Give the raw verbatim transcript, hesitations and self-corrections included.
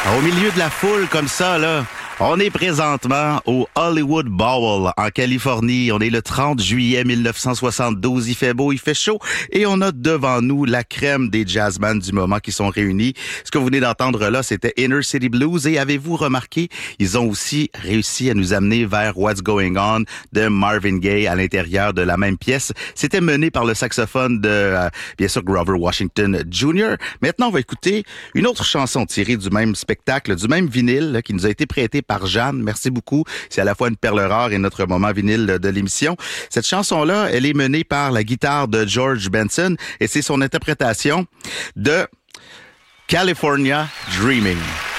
Au milieu de la foule comme ça, là, on est présentement au Hollywood Bowl en Californie. On est le trente juillet mille neuf cent soixante-douze. Il fait beau, il fait chaud et on a devant nous la crème des jazzmen du moment qui sont réunis. Ce que vous venez d'entendre là, c'était Inner City Blues et avez-vous remarqué, ils ont aussi réussi à nous amener vers What's Going On de Marvin Gaye à l'intérieur de la même pièce. C'était mené par le saxophone de, euh, bien sûr, Grover Washington junior Maintenant, on va écouter une autre chanson tirée du même spectacle, du même vinyle là, qui nous a été prêté par Jeanne. Merci beaucoup. C'est à la fois une perle rare et notre moment vinyle de l'émission. Cette chanson-là, elle est menée par la guitare de George Benson et c'est son interprétation de California Dreaming.